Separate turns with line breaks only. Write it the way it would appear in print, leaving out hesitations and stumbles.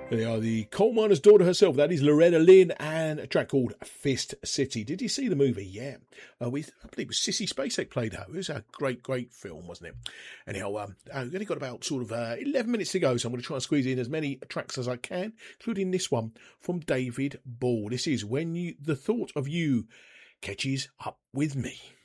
They are the coal miner's daughter herself. That is Loretta Lynn, and a track called Fist City. Did you see the movie? Yeah. I believe it was Sissy Spacek played her. It was a great, great film, wasn't it? Anyhow, I've only got about sort of 11 minutes to go, so I'm going to try and squeeze in as many tracks as I can, including this one from David Ball. This is When The Thought of You Catches Up With Me.